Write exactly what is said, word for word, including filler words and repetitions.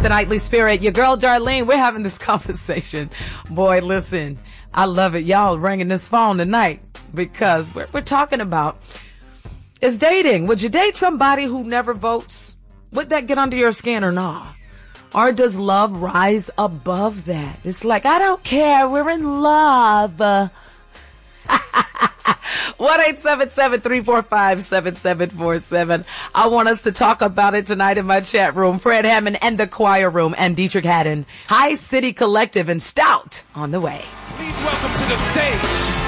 the Nightly Spirit. Your girl Darlene, we're having this conversation. Boy, listen, I love it. Y'all ringing this phone tonight because we're, we're talking about is dating. Would you date somebody who never votes? Would that get under your skin or not? Or does love rise above that? It's like, I don't care. We're in love. Uh, one eight seven seven, three four five, seven seven four seven. I want us to talk about it tonight in my chat room. Fred Hammond and the Choir Room and Dietrich Haddon. High City Collective and Stout on the way. Please welcome to the stage